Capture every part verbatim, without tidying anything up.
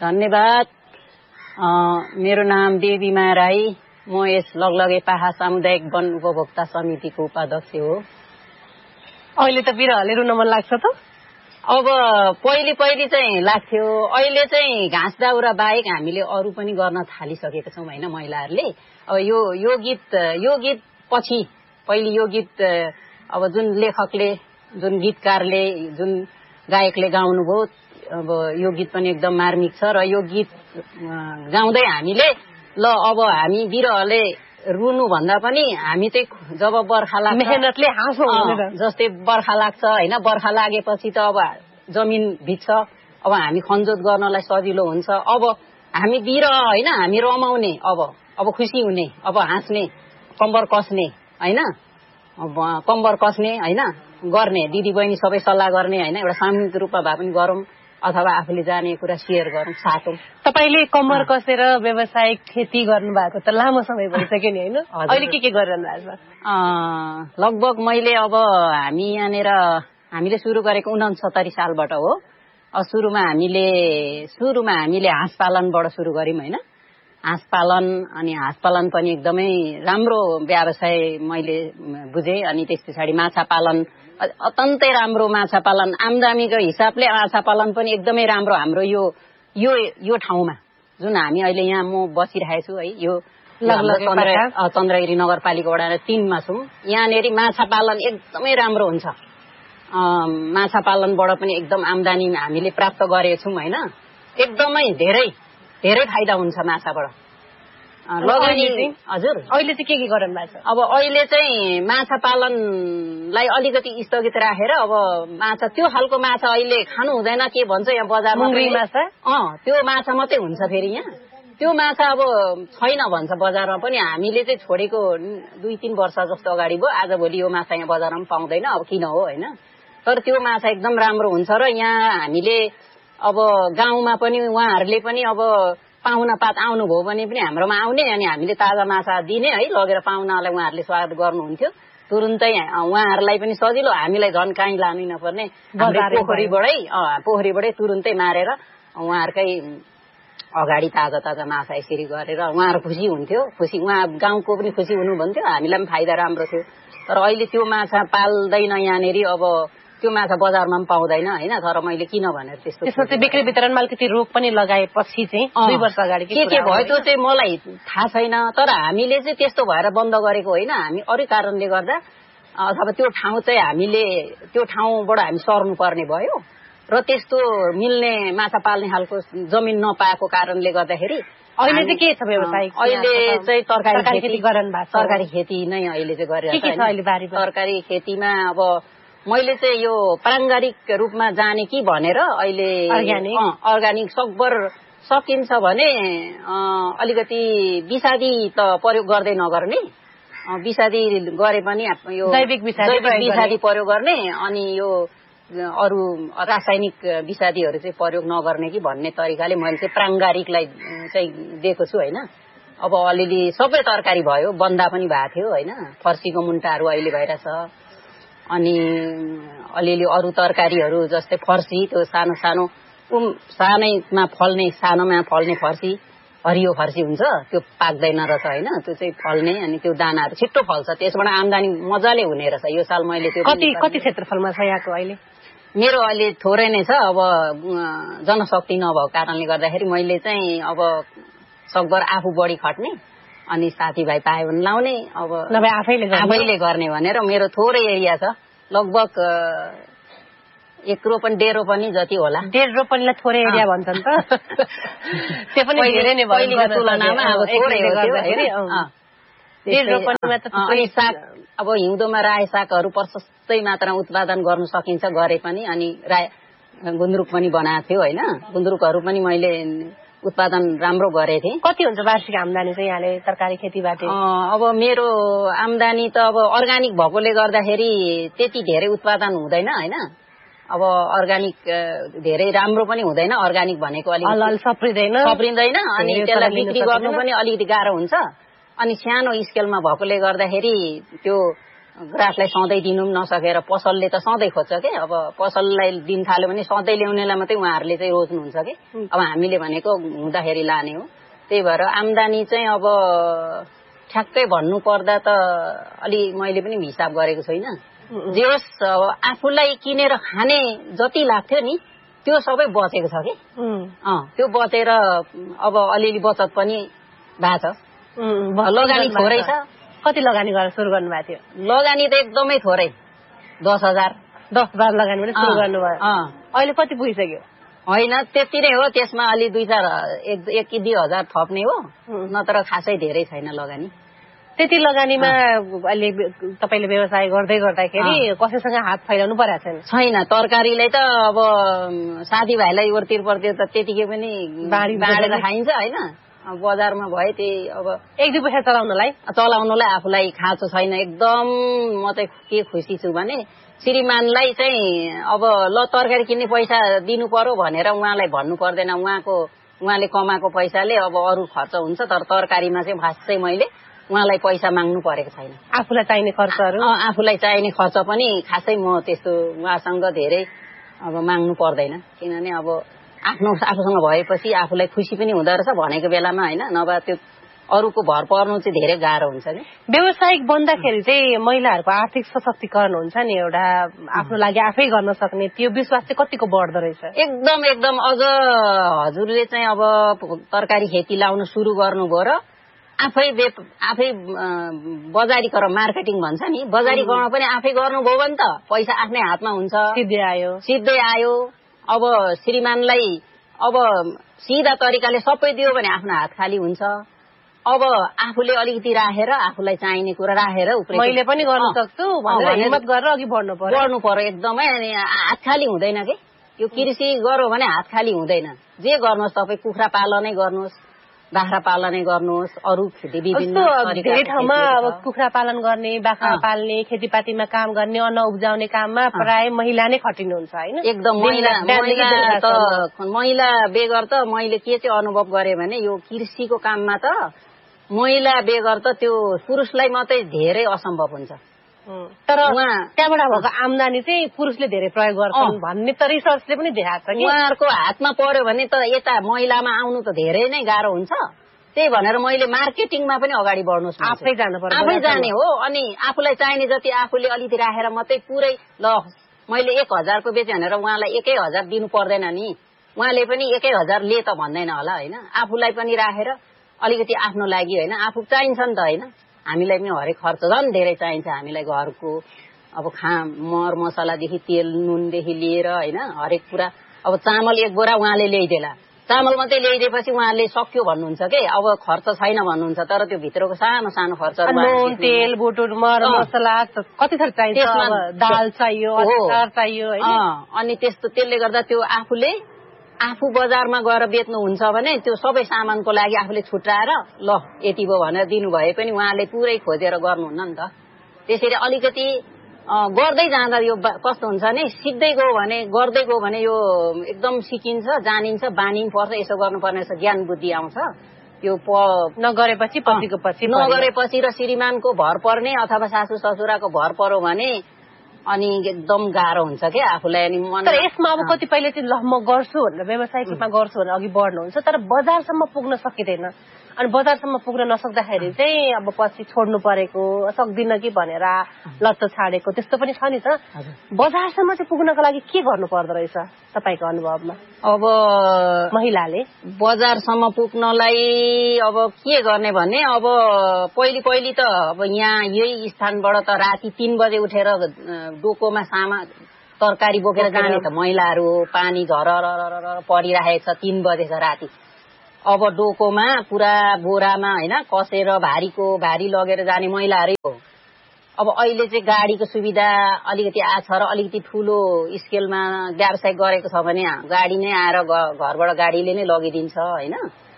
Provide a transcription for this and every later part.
धन्यवाद। मेरो नाम देवीमा राई, म यस लगलगे पाहा सामुदायिक वन उपभोक्ता समितिको उपाध्यक्ष हो। अहिले त बिरुवाले रुन मन लाग्छ त? अब पहिले पहिले चाहिँ लाग्थ्यो, अहिले चाहिँ घाँस दाउरा बाहेक हामीले अरू पनि गर्न थालिसकेका छौँ होइन महिलाहरूले। अब यो यो गीत यो गीत पछि पहिले यो गीत अब जुन लेखकले जुन गीतकारले जुन गायकले गाउनुभयो, अब यो गीत पनि एकदम मार्मिक छ र यो गीत गाउँदै हामीले ल अब हामी बिरुवाले रुनु भन्दा पनि हामी चाहिँ जब बर्खा लाग्छ मेहनतले हाँसो जस्तै बर्खा लाग्छ होइन, बर्खा लागेपछि त अब जमिन भिज्छ, अब हामी खनजोत गर्नलाई सजिलो हुन्छ। अब हामी बिरुवा होइन, हामी रमाउने, अब अब खुसी हुने, अब हाँस्ने, कम्बर कस्ने होइन, अब कम्बर कस्ने होइन गर्ने, दिदीबहिनी सबै सल्लाह गर्ने होइन, एउटा सामूहिक रूपमा भए पनि गरौँ अथवा आफूले जाने कुरा सेयर गरौँ, साटौँ। तपाईँले कम्बर कसेर व्यावसायिक खेती गर्नु भएको त लामो समय भइसक्यो नि होइन? अहिले के के गरिरहनु भएको छ? लगभग मैले अब हामी यहाँनिर हामीले सुरु गरेको उनसत्तरी सालबाट हो। सुरुमा हामीले सुरुमा हामीले हाँस पालनबाट सुरु गऱ्यौँ होइन, हाँस पालन। अनि हाँस पालन पनि एकदमै राम्रो व्यवसाय मैले बुझेँ। अनि त्यस पछाडि माछा पालन अत्यन्तै राम्रो, माछा पालन आमदामीको हिसाबले माछा पालन पनि एकदमै राम्रो हाम्रो यो यो यो ठाउँमा जुन हामी अहिले यहाँ म बसिरहेको छु है, यो चन्द्रगिरी नगरपालिका वडा तीनमा छौँ। यहाँनिर माछा पालन एकदमै राम्रो हुन्छ। माछा पालनबाट पनि एकदम आमदानी हामीले प्राप्त गरेको छौँ होइन, एकदमै धेरै धेरै फाइदा हुन्छ माछाबाट। लगानी हजुर अहिले चाहिँ के के गर्नु भएको छ? अब अहिले चाहिँ माछा पालनलाई अलिकति स्थगित राखेर अब माछा त्यो खालको माछा अहिले खानु हुँदैन के भन्छ यहाँ बजारमा, माछा अँ त्यो माछा मात्रै हुन्छ फेरि यहाँ, त्यो माछा अब छैन भन्छ बजारमा पनि। हामीले चाहिँ छोडेको दुई तीन वर्ष जस्तो अगाडि भयो, आजभोलि यो माछा यहाँ बजारमा पाउँदैन, अब किन हो होइन। तर त्यो माछा एकदम राम्रो हुन्छ र यहाँ हामीले अब गाउँमा पनि उहाँहरूले पनि अब पाहुना पात आउनुभयो भने पनि हाम्रोमा आउने, अनि हामीले ताजा माछा दिने है, लगेर पाहुनालाई उहाँहरूले स्वागत गर्नुहुन्थ्यो। तुरुन्तै उहाँहरूलाई पनि सजिलो, हामीलाई झन् काहीँ लानु नपर्ने, पोखरीबाटै पोखरीबाटै तुरुन्तै मारेर उहाँहरूकै अगाडि ताजा ताजा माछा यसरी गरेर उहाँहरू खुसी हुन्थ्यो। खुसी उहाँ गाउँको पनि खुसी हुनुभन्थ्यो, हामीलाई पनि फाइदा राम्रो थियो। तर अहिले त्यो माछा पाल्दैन यहाँनिर, अब त्यो माछा बजारमा पनि पाउँदैन होइन। तर मैले किन भनेर त्यस्तो त्यसमा चाहिँ बिक्री वितरणमा अलिकति रोक पनि लगाएपछि चाहिँ दुई वर्ष अगाडि के के भयो त्यो चाहिँ मलाई थाहा छैन। तर हामीले चाहिँ त्यस्तो भएर बन्द गरेको होइन, हामी अरू कारणले गर्दा अथवा त्यो ठाउँ चाहिँ हामीले त्यो ठाउँबाट हामी सर्नु पर्ने भयो र त्यस्तो मिल्ने माछा पाल्ने खालको जमिन नपाएको कारणले गर्दाखेरि अहिले चाहिँ के छ व्यवसाय? अहिले चाहिँ तरकारी खेती गर्नु भएको छ। तरकारी खेती नै अहिले चाहिँ गरिरहेको छ। तरकारी खेतीमा अब मैले चाहिँ यो पारम्परिक रूपमा जाने कि भनेर अहिले अर्ग्यानिक अर्ग्यानिक सकभर सकिन्छ भने अलिकति विषादी त प्रयोग गर्दै नगर्ने, विषादी गरे पनि यो जैविक विषादी प्रयोग गर्ने, अनि यो अरू रासायनिक विषादीहरू चाहिँ प्रयोग नगर्ने कि भन्ने तरिकाले मैले चाहिँ प्राङ्गारिकलाई चाहिँ दिएको छु होइन। अब अलिअलि सबै तरकारी भयो, बन्दा पनि भएको थियो होइन, फर्सीको मुन्टाहरू अहिले भइरहेछ, अनि अलिअलि अरू तरकारीहरू जस्तै फर्सी त्यो सानो सानो उम सानैमा फल्ने सानोमा फल्ने फर्सी, हरियो फर्सी हुन्छ त्यो पाक्दैन रहेछ होइन, त्यो चाहिँ फल्ने, अनि त्यो दानाहरू छिट्टो फल्छ, त्यसबाट आम्दानी मजाले हुने रहेछ। यो साल मैले त्यो कति कति क्षेत्रफलमा छ यहाँको अहिले? मेरो अहिले थोरै नै छ, अब जनशक्ति नभएको कारणले गर्दाखेरि मैले चाहिँ अब सकभर आफू बढी खट्ने अनि साथीभाइ पायो भने लाउने, अब नभए आफैले आफैले गर्ने भनेर मेरो थोरै एरिया छ, लगभग एक रोपनी डेढ रोपनी जति होला। डेढ रोपनीलाई थोरै एरिया भन्छन् त? त्यो पनि धेरै नै भयो तुलनामा, अब थोरै डेढ रोपनीमा त अनि साग अब हिउँदोमा रायो सागहरू प्रशस्तै मात्रामा उत्पादन गर्नु सकिन्छ, गरे पनि। अनि राय गुन्द्रुक पनि बनाएको थियो होइन, गुन्द्रुकहरू पनि मैले उत्पादन राम्रो गरेको थिएँ। कति हुन्छ वार्षिक आम्दानी चाहिँ यहाँले तरकारी खेतीबाट? अब मेरो आम्दानी त अब अर्ग्यानिक भएकोले गर्दाखेरि त्यति धेरै उत्पादन हुँदैन होइन, अब अर्ग्यानिक धेरै राम्रो पनि हुँदैन, अर्ग्यानिक भनेको अलिक सप्रिँदैन सप्रिँदैन अनि त्यसलाई बिक्री गर्नु पनि अलिकति गाह्रो हुन्छ। अनि सानो स्केलमा भएकोले गर्दाखेरि त्यो ग्राहकलाई सधैँ दिनु पनि नसकेर पसलले त सधैँ खोज्छ के अब पसललाई दिन थाल्यो भने सधैँ ल्याउनेलाई मात्रै उहाँहरूले चाहिँ रोज्नुहुन्छ कि अब हामीले भनेको हुँदाखेरि लाने हो। त्यही भएर आम्दानी चाहिँ अब ठ्याक्कै भन्नु पर्दा त अलि मैले पनि हिसाब गरेको छैन। जे होस् आफूलाई किनेर खाने जति लाग्थ्यो नि त्यो सबै बचेको छ कि अँ त्यो बचेर अब अलिअलि बचत पनि भएको छ। लगानी थोरै छ। कति लगानी गरेर सुरु गर्नुभएको थियो? लगानी त एकदमै थोरै दस हजार दस बाह्र लगानी पनि सुरु गर्नुभयो। अहिले कति पुगिसक्यो? होइन त्यति नै हो, त्यसमा अलि दुई चार एक कि दुई हजार थप्ने हो, नत्र खासै धेरै छैन लगानी। त्यति लगानीमा अहिले तपाईँले व्यवसाय गर्दै गर्दाखेरि कसैसँग हात फैलाउनु परेको छैन? छैन। तरकारीलाई त अब साथीभाइलाई ओर्तिर पर्तिर त त्यतिकै पनि बाँडेर खाइन्छ होइन। बजारमा भए त्यही अब एक दुई पैसा चलाउनलाई चलाउनुलाई आफूलाई खाँचो छैन एकदम। म चाहिँ के खुसी छु भने श्रीमानलाई चाहिँ अब ल तरकारी किन्ने पैसा दिनु पर्यो भनेर उहाँलाई भन्नु पर्दैन। उहाँको उहाँले कमाएको पैसाले अब अरू खर्च हुन्छ, तर तरकारीमा चाहिँ खासै मैले उहाँलाई पैसा माग्नु परेको छैन। आफूलाई चाहिने खर्चहरू आफूलाई चाहिने खर्च पनि खासै म त्यस्तो उहाँसँग धेरै अब माग्नु पर्दैन, किनभने अब आफ्नो आफूसँग भएपछि आफूलाई खुसी पनि हुँदो रहेछ भनेको बेलामा होइन। नभए त्यो अरूको भर पर्नु चाहिँ धेरै गाह्रो हुन्छ नि। व्यावसायिक बन्दाखेरि चाहिँ महिलाहरूको आर्थिक सशक्तिकरण हुन्छ नि, एउटा आफ्नो लागि आफै गर्न सक्ने त्यो विश्वास चाहिँ कतिको बढ्दो रहेछ? एकदम एकदम। अझ हजुरले चाहिँ अब तरकारी खेती लाउन सुरु गर्नुभयो र आफै आफै बजारीकरण मार्केटिङ भन्छ नि, बजारीकरण पनि आफै गर्नुभयो भने त पैसा आफ्नै हातमा हुन्छ, सिधै आयो सिधै आयो। अब श्रीमानलाई अब सिधा तरिकाले सबै दियो भने आफ्नो हात खाली हुन्छ। अब आफूले अलिकति राखेर आफूलाई चाहिने कुरा राखेर मैले पनि गर्न सक्छु भनेर हिम्मत गरेर अघि बढ्नु पर्यो बढ्नु पर्यो एकदमै। अनि हात खाली हुँदैन कि यो कृषि गर्यो भने हात खाली हुँदैन। जे गर्नुहोस् तपाईँ, कुखुरा पालनै गर्नुहोस्, बाख्रा पालनै गर्नुहोस्, अरू धेरै ठाउँमा अब कुखुरा पालन गर्ने, बाख्रा पाल्ने, खेतीपातीमा काम गर्ने, अन्न उब्जाउने काममा प्राय महिला नै खटिनुहुन्छ होइन। एकदम महिला महिला त महिला बेगर त मैले के चाहिँ अनुभव गरेँ भने यो कृषिको काममा त महिला बेगर त त्यो पुरुषलाई मात्रै धेरै असम्भव हुन्छ। तर त्यहाँबाट भएको आम्दानी चाहिँ पुरुषले धेरै प्रयोग गर्छन् भन्ने त रिसर्चले पनि देखाएको छ कि उहाँहरूको हातमा पर्यो भने त यता महिलामा आउनु त धेरै नै गाह्रो हुन्छ। त्यही भनेर मैले मार्केटिङमा पनि अगाडि बढ्नुहोस्, आफै जानु पर्यो, आफै जाने हो। अनि आफूलाई चाहिने जति आफूले अलिकति राखेर मात्रै पुरै ल मैले एक हजारको बेचेँ भनेर उहाँलाई एकै हजार दिनु पर्दैन नि, उहाँले पनि एकै हजार ले त भन्दैन होला होइन। आफूलाई पनि राखेर अलिकति आफ्नो लागि होइन, आफू चाहिन्छ नि त होइन। हामीलाई पनि हरेक खर्च झन् धेरै चाहिन्छ हामीलाई, घरको अब खा मर मसलादेखि तेल नुनदेखि लिएर होइन हरेक कुरा। अब चामल एक बोरा उहाँले ल्याइदेला, चामल मात्रै ल्याइदिएपछि उहाँले सक्यो भन्नुहुन्छ के, अब खर्च छैन भन्नुहुन्छ। तर त्यो भित्रको सानो सानो खर्चहरू नुन तेल बुटुर मर मसला कति थर चाहिन्छ, दाल चाहियो, अचार चाहियो होइन। अनि त्यस्तो त्यसले गर्दा त्यो आफूले आफू बजारमा गएर बेच्नुहुन्छ भने त्यो सबै सामानको लागि आफूले छुट्याएर ल यति भयो भनेर दिनुभए पनि उहाँले पुरै खोजेर गर्नुहुन्न नि त। त्यसरी अलिकति गर्दै जाँदा यो कस्तो हुन्छ भने सिक्दै गयो भने गर्दै गयो भने यो एकदम सिकिन्छ, जानिन्छ, बानी पर्छ। यसो गर्नुपर्ने रहेछ, ज्ञान बुद्धि आउँछ। यो नगरेपछि पछिको पछि नगरेपछि र श्रीमानको भर पर्ने अथवा सासू ससुराको भर पर्यो भने अनि एकदम गाह्रो हुन्छ क्या आफूलाई। अनि मन तर यसमा अब कतिपयले चाहिँ ल म गर्छु भनेर व्यावसायिक रूपमा गर्छु भनेर अघि बढ्नुहुन्छ, तर बजारसम्म पुग्न सकिँदैन। अनि बजारसम्म पुग्न नसक्दाखेरि चाहिँ अब पछि छोड्नु परेको, सक्दिनँ कि भनेर लत्तो छाडेको त्यस्तो पनि छ नि त। बजारसम्म चाहिँ पुग्नको लागि के गर्नु पर्दो रहेछ तपाईँको अनुभवमा? अब महिलाले बजारसम्म पुग्नलाई अब के गर्ने भने अब पहिली पहिली त अब यहाँ यही स्थानबाट त राति तीन बजे उठेर डोकोमा सामा तरकारी बोकेर जाने त महिलाहरू, पानी झरर परिराखेको छ, तीन बजे छ राति। अब डोकोमा पुरा बोरामा होइन कसेर भारीको भारी लगेर जाने महिलाहरू हो। अब अहिले चाहिँ गाडीको सुविधा अलिकति आछ र अलिकति ठुलो स्केलमा व्यवसाय गरेको छ भने गाडी नै आएर घरबाट गाडीले नै लगिदिन्छ होइन।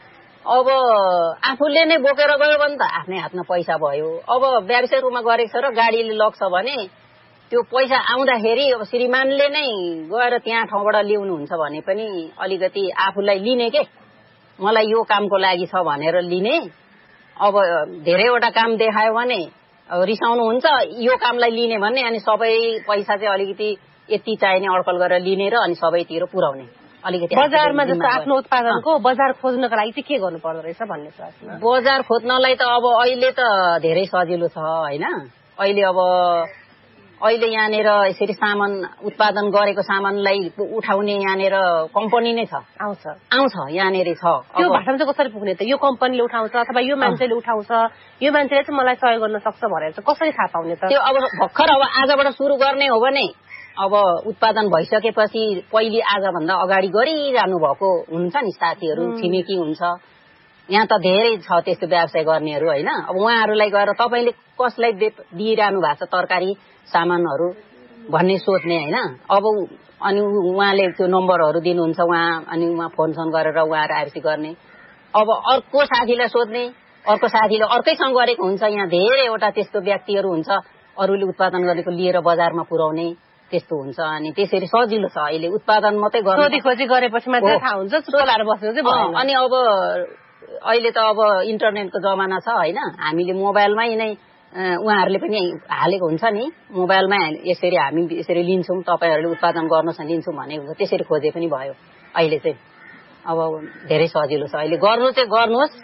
अब आफूले नै बोकेर गयो भने त आफ्नै हातमा पैसा भयो। अब व्यवसाय रूपमा गरेको छ र गाडीले लग्छ भने त्यो पैसा आउँदाखेरि अब श्रीमानले नै गएर त्यहाँ ठाउँबाट ल्याउनुहुन्छ भने पनि अलिकति आफूलाई लिने के, मलाई यो कामको लागि छ भनेर लिने। अब धेरैवटा काम देखायो भने अब रिसाउनुहुन्छ यो कामलाई लिने भन्ने अनि सबै पैसा चाहिँ अलिकति यति चाहिने अड्कल गरेर लिने र अनि सबैतिर पुर्याउने अलिकति बजारमा जस्तो आफ्नो उत्पादनको बजार खोज्नको लागि चाहिँ के गर्नु पर्दो रहेछ भन्ने छ। बजार खोज्नलाई त अब अहिले त धेरै सजिलो छ हैन। अहिले अब अहिले यहाँनिर यसरी सामान उत्पादन गरेको सामानलाई उठाउने यहाँनिर कम्पनी नै छ, आउँछ आउँछ यहाँनिर छ। त्यो भाषामा चाहिँ कसरी पुग्ने त? यो कम्पनीले उठाउँछ अथवा यो मान्छेले उठाउँछ, यो मान्छेले चाहिँ मलाई सहयोग गर्न सक्छ भनेर चाहिँ कसरी थाहा पाउने त? त्यो अब भर्खर अब आजबाट सुरु गर्ने हो भने अब उत्पादन भइसकेपछि पहिले आजभन्दा अगाडि गरिरहनु भएको हुन्छ नि साथीहरू, छिमेकी हुन्छ, यहाँ त धेरै छ त्यस्तो व्यवसाय गर्नेहरू हैन। अब उहाँहरूलाई गएर तपाईँले कसलाई दिइरहनु भएको छ तरकारी सामानहरू भन्ने सोध्ने हैन। अब अनि उहाँले त्यो नम्बरहरू दिनुहुन्छ उहाँ, अनि उहाँ फोन सोन गरेर उहाँहरू आइसी गर्ने। अब अर्को साथीलाई सोध्ने, अर्को साथीले अर्कैसँग गरेको हुन्छ। यहाँ धेरैवटा त्यस्तो व्यक्तिहरू हुन्छ अरूले उत्पादन गरेको लिएर बजारमा पुर्याउने त्यस्तो हुन्छ। अनि त्यसरी सजिलो छ अहिले उत्पादन मात्रै गर्नु, सोधी खोजी गरेपछि मात्रै थाहा हुन्छ, चुलाएर बस्नु चाहिँ भएन। अनि अब अहिले त अब इन्टरनेटको जमाना छ हैन। हामीले मोबाइलमै नै उहाँहरूले पनि हालेको हुन्छ नि, मोबाइलमा यसरी हामी यसरी लिन्छौँ तपाईँहरूले उत्पादन गर्नुहोस् न लिन्छौँ भनेको त्यसरी खोजे पनि भयो। अहिले चाहिँ अब धेरै सजिलो छ अहिले गर्नु चाहिँ गर्नुहोस्।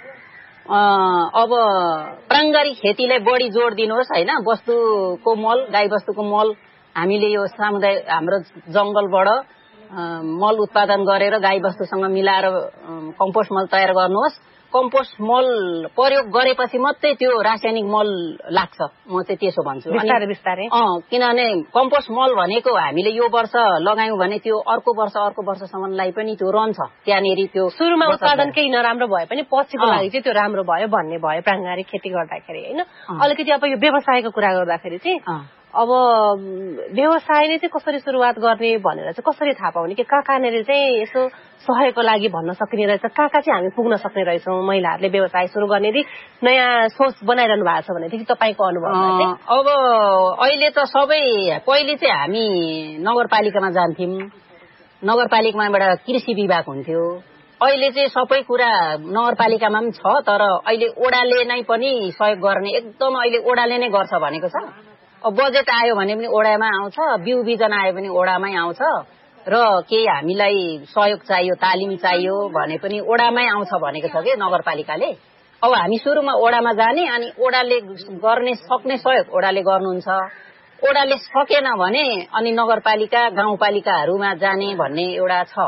अब प्राङ्गारिक खेतीलाई बढी जोड दिनुहोस् हैन। वस्तुको मल, गाई वस्तुको मल हामीले यो समुदाय हाम्रो जंगलबाट मल उत्पादन गरेर गाई वस्तुसँग मिलाएर कम्पोस्ट मल तयार गर्नुहोस्। कम्पोस्ट मल प्रयोग गरेपछि मात्रै त्यो रासायनिक मल लाग्छ, म चाहिँ त्यसो भन्छु। बिस्तारै बिस्तारै अँ किनभने कम्पोस्ट मल भनेको हामीले यो वर्ष लगायौं भने त्यो अर्को वर्ष अर्को वर्षसम्मलाई पनि त्यो रहन्छ त्यहाँनिर। त्यो सुरुमा उत्पादन केही नराम्रो भए पनि पछिको लागि चाहिँ त्यो राम्रो भयो भन्ने भयो प्राङ्गारिक खेती गर्दाखेरि हैन। अलिकति अब यो व्यवसायको कुरा गर्दाखेरि चाहिँ अब व्यवसाय नै चाहिँ कसरी सुरुवात गर्ने भनेर चाहिँ कसरी थाहा पाउने कि कहाँ कहाँनिर चाहिँ यसो सहयोगको लागि भन्न सकिने रहेछ, कहाँ कहाँ चाहिँ हामी पुग्न सक्ने रहेछौँ महिलाहरूले व्यवसाय सुरु गर्ने यदि नयाँ सोच बनाइरहनु भएको छ भनेदेखि तपाईँको अनुभव? अब अहिले त सबै पहिले चाहिँ हामी नगरपालिकामा जान्थ्यौँ, नगरपालिकामाबाट कृषि विभाग हुन्थ्यो। अहिले चाहिँ सबै कुरा नगरपालिकामा पनि छ, तर अहिले ओडाले नै पनि सहयोग गर्ने, एकदम अहिले ओडाले नै गर्छ भनेको छ। अब बजेट आयो भने पनि ओडामा आउँछ, बिउ बिजन आयो भने ओडामै आउँछ, र केही हामीलाई सहयोग चाहियो तालिम चाहियो भने पनि ओडामै आउँछ भनेको छ कि नगरपालिकाले। अब हामी सुरुमा ओडामा जाने अनि ओडाले गर्ने सक्ने सहयोग ओडाले गर्नुहुन्छ, ओडाले सकेन भने अनि नगरपालिका गाउँपालिकाहरूमा जाने भन्ने एउटा छ।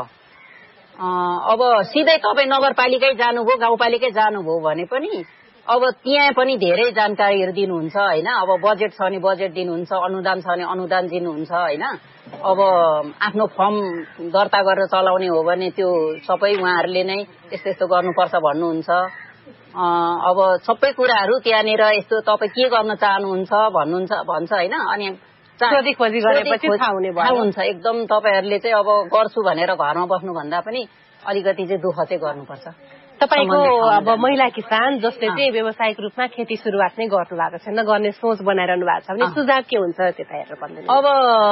अब सिधै तपाईँ नगरपालिकै जानुभयो गाउँपालिकै जानुभयो भने पनि अब त्यहाँ पनि धेरै जानकारीहरू दिनुहुन्छ हैन। अब बजेट छ भने बजेट दिनुहुन्छ, अनुदान छ भने अनुदान दिनुहुन्छ हैन। अब आफ्नो फर्म दर्ता गरेर चलाउने हो भने त्यो सबै उहाँहरूले नै यस्तो यस्तो गर्नुपर्छ भन्नुहुन्छ। अब सबै कुराहरू त्यहाँनिर यस्तो तपाईँ के गर्न चाहनुहुन्छ भन्नुहुन्छ भन्छ हैन। अनि सोधी खोजी गरेपछि थाहा हुने भयो हुन्छ एकदम। तपाईँहरूले चाहिँ अब गर्छु भनेर घरमा बस्नु भन्दा पनि अलिकति चाहिँ दुःख चाहिँ गर्नुपर्छ। तपाईको अब महिला किसान जसले चाहिँ व्यावसायिक रूपमा खेती सुरुवात नै गर्नु भएको छैन, गर्ने सोच बनाइरहनु भएको छ भने सुझाव के हुन्छ त्यता हेरेर भन्दैन? अब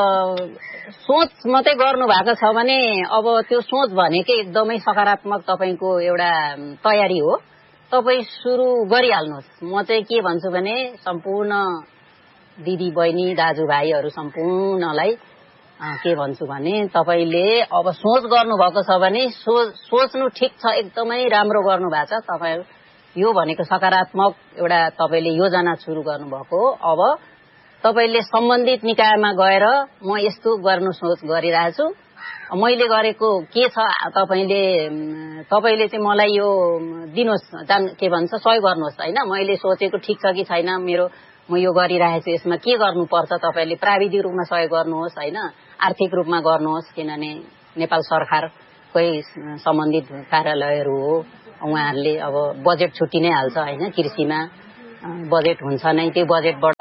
सोच मात्रै गर्नु भएको छ भने अब त्यो सोच भनेकै एकदमै सकारात्मक तपाईँको एउटा तयारी हो, तपाईँ सुरु गरिहाल्नुहोस्। म चाहिँ के भन्छु भने सम्पूर्ण दिदी बहिनी दाजुभाइहरू सम्पूर्णलाई के भन्छु भने तपाईँले अब सोच गर्नुभएको छ भने सो सोच्नु ठिक छ, एकदमै राम्रो गर्नु भएको छ। तपाईँ यो भनेको सकारात्मक एउटा तपाईँले योजना सुरु गर्नुभएको। अब तपाईँले सम्बन्धित निकायमा गएर म यस्तो गर्नु सोच गरिरहेको छु, मैले गरेको के छ, तपाईँले तपाईँले चाहिँ मलाई यो दिनुहोस्, जान के भन्छ सहयोग गर्नुहोस् हैन। मैले सोचेको ठिक छ कि छैन, मेरो म यो गरिरहेको छु, यसमा के गर्नुपर्छ, तपाईँले प्राविधिक रूपमा सहयोग गर्नुहोस् हैन, आर्थिक रूपमा गर्नुहोस्। किनभने नेपाल सरकारकै सम्बन्धित कार्यालयहरू हो, उहाँहरूले अब बजेट छुट्टी नै हाल्छ हैन। कृषिमा बजेट हुन्छ नै, त्यो बजेटबाट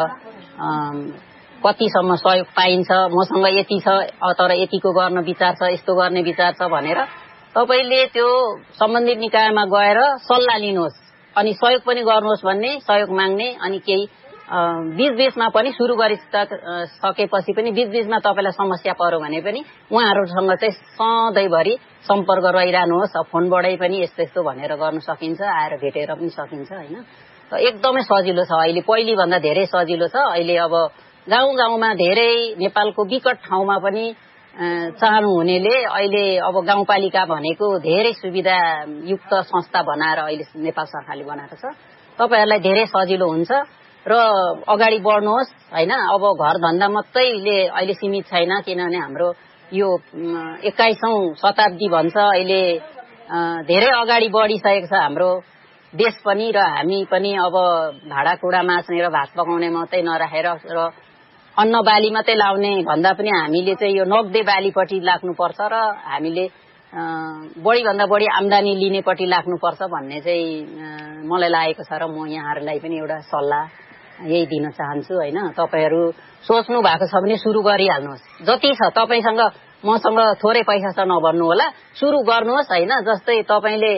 कतिसम्म सहयोग पाइन्छ, मसँग यति छ तर यतिको गर्न विचार छ, यस्तो गर्ने विचार छ भनेर तपाईँले त्यो सम्बन्धित निकायमा गएर सल्लाह लिनुहोस्। अनि सहयोग पनि गर्नुहोस् भन्ने सहयोग माग्ने। अनि केही बीच बीचमा पनि सुरु गरिसकेपछि पनि बीच बीचमा तपाईँलाई समस्या पर्यो भने पनि उहाँहरूसँग चाहिँ सधैँभरि सम्पर्क रहिरहनुहोस्। फोनबाटै पनि यस्तो यस्तो भनेर गर्न सकिन्छ, आएर भेटेर पनि सकिन्छ हैन। एकदमै सजिलो छ अहिले, पहिलेभन्दा धेरै सजिलो छ अहिले। अब गाउँ गाउँमा धेरै नेपालको विकट ठाउँमा पनि चाहनु हुनेले अहिले अब गाउँपालिका भनेको धेरै सुविधायुक्त संस्था बनाएर अहिले नेपाल सरकारले बनाएको छ। तपाईहरुलाई धेरै सजिलो हुन्छ र अगाडि बढ्नुहोस् हैन। अब घर धन्दा मात्रैले अहिले सीमित छैन, किनभने हाम्रो यो एक्काइसौं शताब्दी भन्छ अहिले धेरै अगाडि बढिसकेको छ हाम्रो देश पनि र हामी पनि। अब भाँडाकुँडा माच्ने र भात पकाउने मात्रै नराखेर र अन्न बाली मात्रै लाउने भन्दा पनि हामीले चाहिँ यो नगदे बालीपट्टि लाग्नुपर्छ र हामीले बढी भन्दा बढी आम्दानी लिनेपट्टि लाग्नुपर्छ भन्ने चाहिँ मलाई लागेको छ र म यहाँहरुलाई पनि एउटा सल्लाह यही दिन चाहन्छु हैन। तपाईहरु सोच्नु भएको छ भने सुरु गरिहाल्नुहोस्। जति छ तपाईसँग मसँग थोरै पैसा छ नभन्नु होला, सुरु गर्नुहोस् हैन। जस्तै तपाईले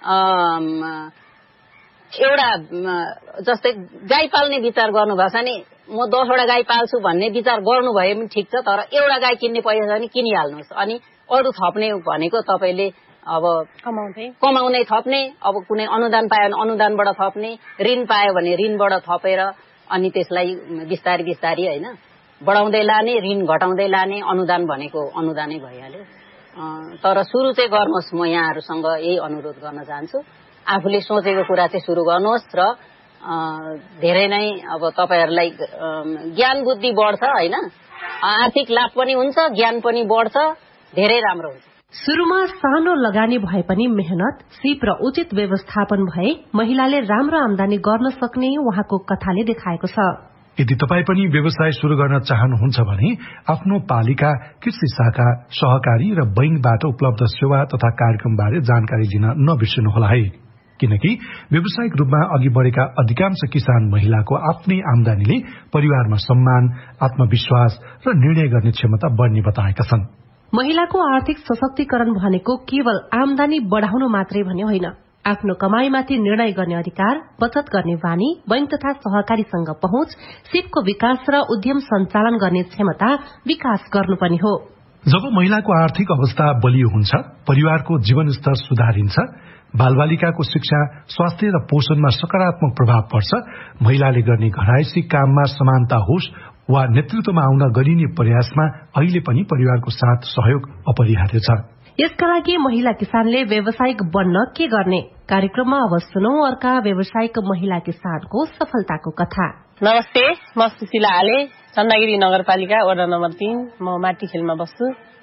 एउटा जस्तै गाई पाल्ने विचार गर्नुभएको छ नि, म दसवटा गाई पाल्छु भन्ने विचार गर्नु भए पनि ठिक छ, तर एउटा गाई किन्ने पैसा छ भने किनिहाल्नुहोस्। अनि अरु थप्ने भनेको तपाईले अब कमाउँदै कमाउनै थप्ने, अब कुनै अनुदान पायो भने अनुदानबाट थप्ने, ऋण पायो भने ऋणबाट थपेर अनि त्यसलाई बिस्तारै बिस्तारै हैन बढाउँदै लाने, ऋण घटाउँदै लाने। अनुदान भनेको अनुदानै भइहाल्यो। तर सुरु चाहिँ गर्नुहोस्। म यहाँहरुसँग यही अनुरोध गर्न चाहन्छु, आफूले सोचेको कुरा चाहिँ सुरु गर्नुहोस् र धेरै नै अब तपाईहरुलाई ज्ञान बुद्धि बढ्छ हैन, आर्थिक लाभ पनि हुन्छ, ज्ञान पनि बढ्छ, धेरै राम्रो हुन्छ। सुरुमा सानो लगानी भए पनि मेहनत, सिप र उचित व्यवस्थापन भए महिलाले राम्रो आम्दानी गर्न सक्ने उहाँको कथाले देखाएको छ। यदि तपाई पनि व्यवसाय शुरू गर्न चाहनुहुन्छ भने आफ्नो पालिका, कृषि शाखा, सहकारी र बैंकबाट उपलब्ध सेवा तथा कार्यक्रमबारे जानकारी लिन नबिर्सनुहोला है। किनकि व्यावसायिक रूपमा अघि बढेका अधिकांश किसान महिलाको आफ्नै आम्दानीले परिवारमा सम्मान, आत्मविश्वास र निर्णय गर्ने क्षमता बढ्ने बताएका छन्। महिलाको आर्थिक सशक्तिकरण भनेको केवल आम्दानी बढाउनु मात्रै भन्ने होइन। आफ्नो कमाईमाथि निर्णय गर्ने अधिकार, बचत गर्ने बानी, बैंक तथा सहकारीसँग पहुँच, सिपको विकास र उद्यम सञ्चालन गर्ने क्षमता विकास गर्नुपर्ने हो। जब महिलाको आर्थिक अवस्था बलियो हुन्छ, परिवारको जीवनस्तर सुधारिन्छ, बालबालिकाको शिक्षा, स्वास्थ्य र पोषणमा सकारात्मक प्रभाव पर्छ, महिलाले गर्ने घरायसी काममा समानता होस् वा नेतृत्वमा आउन गरिने प्रयासमा अहिले पनि परिवारको साथ सहयोग अपरिहार्य छ। यसका लागि महिला किसानले व्यावसायिक बन्न के गर्ने? कार्यक्रममा अब सुनौ अर्का व्यावसायिक महिला किसानको सफलताको कथा। नमस्ते, म सुशीला आले, चन्दागिरी नगरपालिका वडा नम्बर तीन, म माटीखेलमा बस्छु।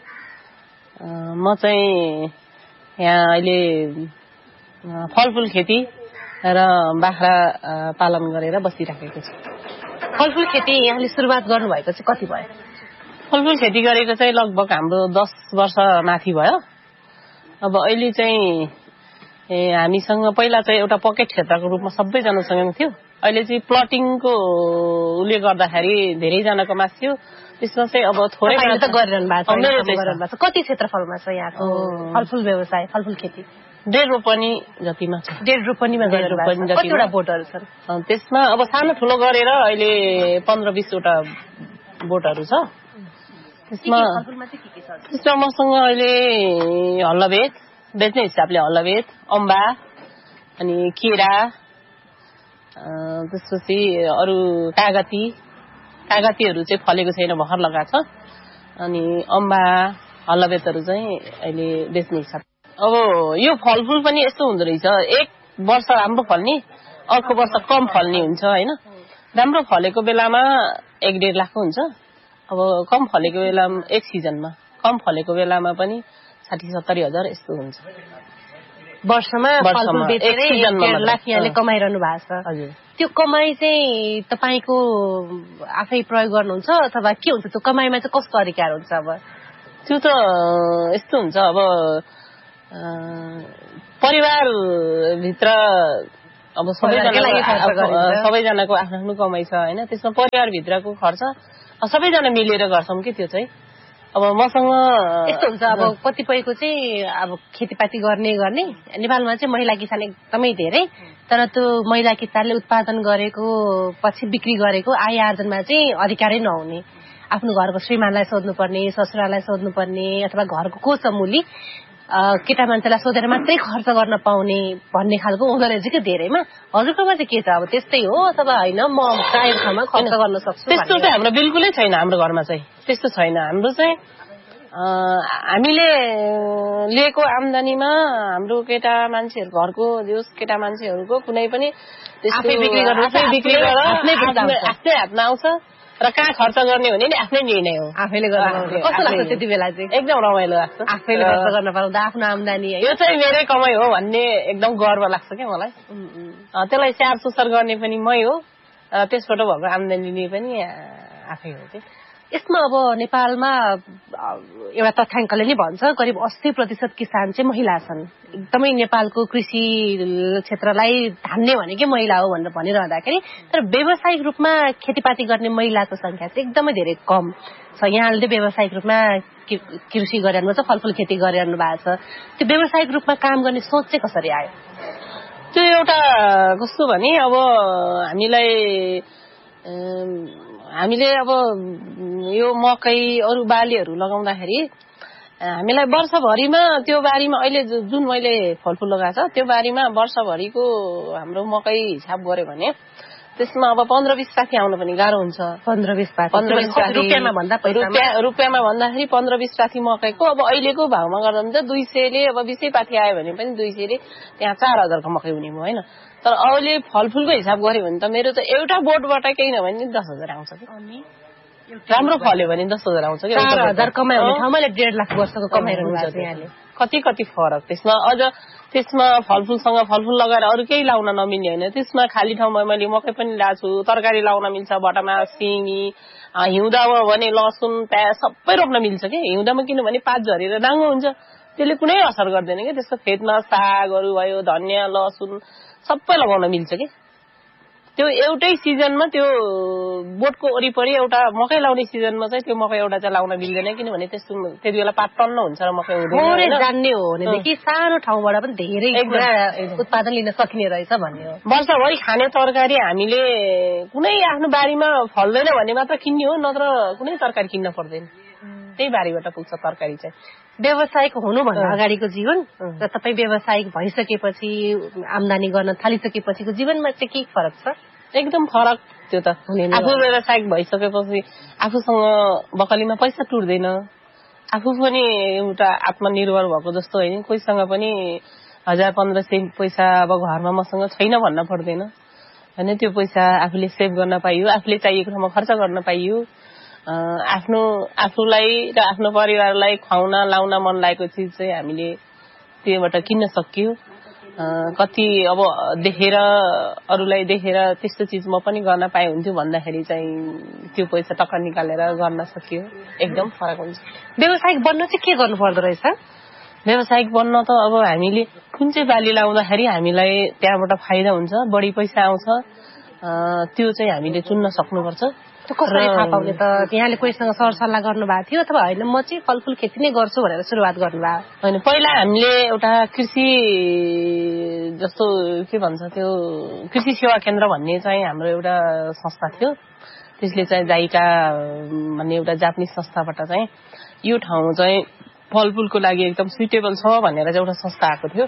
म चाहिँ यहाँ अहिले फलफूल खेती र बाख्रा पालन गरेर बसिराखेको छु। फलफूल खेती यहाँले सुरुवात गर्नुभएको चाहिँ कति भयो? फलफूल खेती गरेको चाहिँ लगभग हाम्रो दस वर्ष माथि भयो। अब अहिले चाहिँ हामीसँग पहिला चाहिँ एउटा पकेट क्षेत्रको रूपमा सबैजनासँग थियो। अहिले चाहिँ प्लटिङको उले गर्दाखेरि धेरैजनाको माथि थियो। त्यसमा चाहिँ अब थोरै त गरिरहनु भएको छ। कति क्षेत्रफलमा छ यहाँको फलफूल व्यवसाय, फलफूल खेती? डेढ रोपनी जतिमा छ। डेढ रोपनीमा कतिवटा बोटहरू छन्? त्यसमा अब सानो ठुलो गरेर अहिले पन्ध्र बीसवटा बोटहरू छ। त्यसमा त्यसमा मसँग अहिले हल्लावेत बेच्ने हिसाबले हल्लावेत, अम्बा, अनि केरा, त्यसपछि अरू कागती कागतीहरू चाहिँ फलेको छैन, भर्खर लगाएको छ। अनि अम्बा, हल्लावेतहरू चाहिँ अहिले बेच्ने हिसाब। अब यो फलफूल पनि यस्तो हुँदो रहेछ, एक वर्ष राम्रो फल्ने, अर्को वर्ष कम फल्ने हुन्छ हैन। राम्रो फलेको बेलामा एक डेढ लाखको हुन्छ। अब कम फलेको बेलामा एक सिजनमा कम फलेको बेलामा पनि साठी सत्तरी हजार यस्तो हुन्छ। वर्षमा फलफूल बेचेर एक डेढ लाख यहाँले कमाइरहनु भएको छ। हजुर। त्यो कमाई चाहिँ तपाईको आफै प्रयोग गर्नुहुन्छ अथवा के हुन्छ? त्यो कमाईमा चाहिँ कस्तो अधिकार हुन्छ? अब त्यो त यस्तो हुन्छ, अब परिवार भित्र अब सबैजनाको आफ्नो आफ्नो कमाई छ हैन। त्यसमा परिवार भित्रको खर्च सबैजना मिलेर गर्छौं कि त्यो चाहिँ। अब मसँग यस्तो हुन्छ, अब कतिपयको चाहिँ अब खेतीपाती गर्ने गर्ने नेपालमा चाहिँ महिला किसान एकदमै धेरै, तर त्यो महिला किसानले उत्पादन गरेको पछि बिक्री गरेको आय आर्जनमा चाहिँ अधिकारै नहुने, आफ्नो घरको श्रीमानलाई सोध्नुपर्ने, ससुरालाई सोध्नुपर्ने, अथवा घरको को छ मुली केटा मान्छेलाई सोधेर मात्रै खर्च गर्न पाउने भन्ने खालको हुँदो रहेछ कि धेरैमा। हजुरकोमा चाहिँ के छ अब त्यस्तै हो अथवा होइन म चाहेको ठाउँमा खर्च गर्न सक्छु? त्यस्तो चाहिँ हाम्रो बिल्कुलै छैन। हाम्रो घरमा चाहिँ त्यस्तो छैन। हाम्रो चाहिँ हामीले लिएको आम्दानीमा हाम्रो केटा मान्छेहरू घरको जोस केटा मान्छेहरूको कुनै पनि आफै बिक्री गरेर आफ्नै हातमा आउँछ र कहाँ खर्च गर्ने भने नि आफ्नै निर्णय हो। आफैले गर्न कस्तो लाग्छ त्यति बेला चाहिँ? एकदम रमाइलो लाग्छ आफैले खर्च गर्न पाउँदा आफ्नो आम्दानी। यो चाहिँ मेरै कमाइ हो भन्ने एकदम गर्व लाग्छ क्या मलाई। त्यसलाई स्याहार सुसार गर्ने पनि मै हो र त्यसबाट भएको आम्दानीले पनि आफै हो कि। यसमा अब नेपालमा एउटा तथ्याङ्कले नि भन्छ करिब अस्सी प्रतिशत किसान चाहिँ महिला छन्। एकदमै नेपालको कृषि क्षेत्रलाई धान्ने भनेकै महिला हो भनेर भनिरहँदाखेरि तर व्यावसायिक रूपमा खेतीपाती गर्ने महिलाको संख्या चाहिँ एकदमै धेरै कम छ। यहाँले व्यावसायिक रूपमा कृषि गरिरहनु भएको छ, फलफुल खेती गरिरहनु भएको छ। त्यो व्यावसायिक रूपमा काम गर्ने सोच चाहिँ कसरी आयो? त्यो एउटा कस्तो भने अब हामीलाई हामीले अब यो मकै अरू बालीहरू लगाउँदाखेरि हामीलाई वर्षभरिमा त्यो बारीमा अहिले जुन मैले फलफुल लगाएको छ त्यो बारीमा वर्षभरिको हाम्रो मकै हिसाब गर्यो भने त्यसमा अब पन्ध्र बिस पाथी आउनु पनि गाह्रो हुन्छ। पन्ध्र बिस पाथी रुपियाँमा भन्दा रुपियाँमा भन्दाखेरि पन्ध्र बिस पाथी मकैको अब अहिलेको भाउमा गर्दा पनि त दुई सयले अब बिसै पाथी आयो भने पनि दुई सयले त्यहाँ चार हजारको मकै हुने भयो होइन। तर अहिले फलफुलको हिसाब गर्यो भने त मेरो त एउटा बोटबाट केही नभए दस हजार आउँछ कि। राम्रो फल्यो भने दस हजार आउँछ कि। चार हजार कमाइ हुने ठाउँमा डेढ लाख वर्षको कमाइरहनु भएको छ यहाँले। कति कति फरक त्यसमा। अझ त्यसमा फलफुलसँग फलफुल लगाएर अरू केही लाउन नमिल्ने होइन। त्यसमा खाली ठाउँमा मैले मकै पनि ल्याएको छु, तरकारी लाउन मिल्छ, भटमा सिमी, हिउँदामा भने लसुन प्याज सबै रोप्न मिल्छ कि। हिउँदामा किनभने पात झरेर डाङ्गो हुन्छ त्यसले कुनै असर गर्दैन कि। त्यसको फेदमा सागहरू भयो, धनियाँ लसुन सबै लगाउन मिल्छ कि। त्यो एउटै सिजनमा त्यो बोटको वरिपरि एउटा मकै लाउने सिजनमा चाहिँ त्यो मकै एउटा चाहिँ लाउन मिल्दैन किनभने त्यस्तो त्यति बेला पात टन्न हुन्छ र मकै हुँदैन। जान्ने हो भनेदेखि सानो ठाउँबाट पनि धेरै उत्पादन लिन सकिने रहेछ भन्ने हो। वर्षभरि खाने तरकारी हामीले कुनै आफ्नो बारीमा फल्दैन भने मात्र किन्ने हो, नत्र कुनै तरकारी किन्न पर्दैन। त्यही बारीबाट पुग्छ तरकारी चाहिँ। व्यवसायिक हुनुभन्दा अगाडिको जीवन र तपाईँ व्यवसायिक भइसकेपछि आम्दानी गर्न थालिसकेपछिको जीवनमा चाहिँ के फरक छ? एकदम फरक। त्यो त आफू व्यवसायिक भइसकेपछि आफूसँग बकलीमा पैसा टुट्दैन। आफू पनि एउटा आत्मनिर्भर भएको जस्तो होइन। कोहीसँग पनि हजार पन्ध्र सय पैसा अब घरमा मसँग छैन भन्न पर्दैन होइन। त्यो पैसा आफूले सेभ गर्न पाइयो, आफूले चाहिएको ठाउँमा खर्च गर्न पाइयो। आफ्नो आफूलाई र आफ्नो परिवारलाई खुवाउन लाउन मन लागेको चिज चाहिँ हामीले त्योबाट किन्न सकियो। कति अब देखेर अरूलाई देखेर त्यस्तो चिज म पनि गर्न पाए हुन्थ्यो भन्दाखेरि चाहिँ त्यो पैसा टक्क निकालेर गर्न सकियो। एकदम फरक हुन्छ। व्यवसायिक बन्न चाहिँ के गर्नु पर्दो रहेछ? व्यवसायिक बन्न त अब हामीले कुन चाहिँ बाली लाउँदाखेरि हामीलाई त्यहाँबाट फाइदा हुन्छ, बढी पैसा आउँछ त्यो चाहिँ हामीले चुन्न सक्नुपर्छ। कसरी थाहा पाउने त? यहाँले कोहीसँग सरसल्लाह गर्नुभएको थियो अथवा होइन म चाहिँ फलफुल खेती नै गर्छु भनेर सुरुवात गर्नुभयो? होइन, पहिला हामीले एउटा कृषि जस्तो के भन्छ त्यो कृषि सेवा केन्द्र भन्ने चाहिँ हाम्रो एउटा संस्था थियो। त्यसले चाहिँ जाइका भन्ने एउटा जापानिज संस्थाबाट चाहिँ यो ठाउँ चाहिँ फलफुलको लागि एकदम सुइटेबल छ भनेर चाहिँ एउटा संस्था आएको थियो।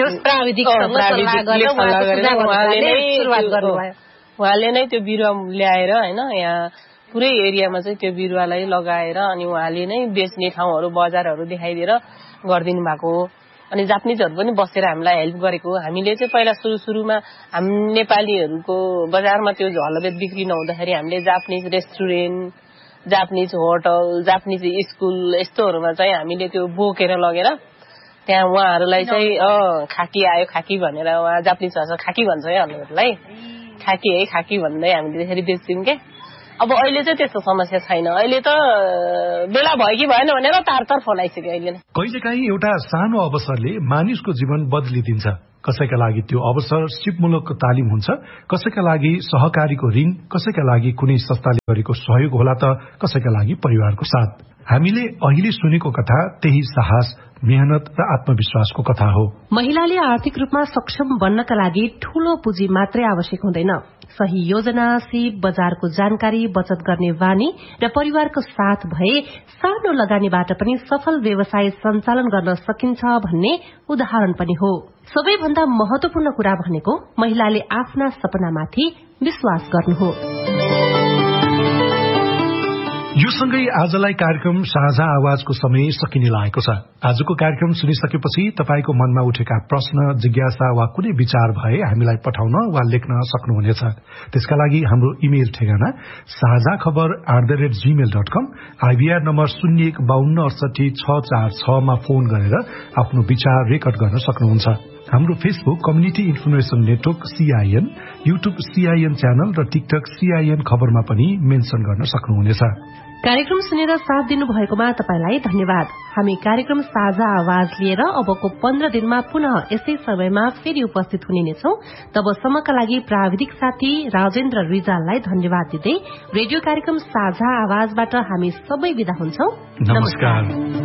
उहाँले नै त्यो बिरुवा ल्याएर होइन यहाँ पुरै एरियामा चाहिँ त्यो बिरुवालाई लगाएर अनि उहाँले नै बेच्ने ठाउँहरू बजारहरू देखाइदिएर गरिदिनु भएको हो। अनि जापानिजहरू पनि बसेर हामीलाई हेल्प गरेको। हामीले चाहिँ पहिला सुरु सुरुमा हाम नेपालीहरूको बजारमा त्यो झलबेत बिक्री नहुँदाखेरि हामीले Japanese restaurant, Japanese hotel, Japanese school यस्तोहरूमा चाहिँ हामीले त्यो बोकेर लगेर त्यहाँ उहाँहरूलाई चाहिँ अँ खाकी आयो खाकी भनेर उहाँ जापानिज भाषा खाकी भन्छ है हामीहरूलाई। खाकी है खाकी भन्दै हामीले त्यसरी बेच्थ्यौँ के। अब अहिले चाहिँ त्यस्तो समस्या छैन। अहिले त बेला भयो कि भएन भनेर तार तार फलाइसक्यो अहिले। कहिलेकाहीँ एउटा सानो अवसरले मानिसको जीवन बदलिदिन्छ। कसैका लागि त्यो अवसर सिपमूलकको तालिम हुन्छ, कसैका लागि सहकारीको ऋण, कसैका लागि कुनै संस्थाले गरेको सहयोग होला त कसैका लागि परिवारको साथ। हामीले अहिले सुनेको कथा त्यही साहस मेहनत र आत्मविश्वासको कथा हो। महिलाले आर्थिक रूपमा सक्षम बन्नका लागि ठूलो पुँजी मात्रै आवश्यक हुँदैन। सही योजना, सिप, बजारको जानकारी, बचत गर्ने बानी र परिवारको साथ भए सानो लगानीबाट पनि सफल व्यवसाय सञ्चालन गर्न सकिन्छ भन्ने उदाहरण पनि हो। सबैभन्दा महत्वपूर्ण कुरा भनेको महिलाले आफ्ना सपनामाथि विश्वास गर्नु हो। यो सँगै आजलाई कार्यक्रम साझा आवाजको समय सकिने लागेको छ। आजको कार्यक्रम सुनिसकेपछि तपाईको मनमा उठेका प्रश्न, जिज्ञासा वा कुनै विचार भए हामीलाई पठाउन वा लेख्न सक्नुहुनेछ। त्यसका लागि हाम्रो इमेल ठेगाना साझा खबर at the rate Gmail dot com, IVR number शून्य एक बाहन्न अडसठी छ चार छ मा फोन गरेर आफ्नो विचार रेकर्ड गर्न सक्नुहुन्छ। हाम्रो Facebook community information network CIN, YouTube CIN channel र टिकटक सीआईएन खबरमा पनि मेन्सन गर्न सक्नुहुनेछ। कार्यक्रम सुनेर साथ दिनु भएकोमा तपाईलाई धन्यवाद। हामी कार्यक्रम साझा आवाज लिएर अबको पन्ध्र दिनमा पुनः यसै समयमा फेरि उपस्थित हुने नै छौं। तबसम्मका लागि प्राविधिक साथी राजेन्द्र रिजाललाई धन्यवाद दिँदै रेडियो कार्यक्रम साझा आवाजबाट हामी सबै विदा हुन्छौं। नमस्कार।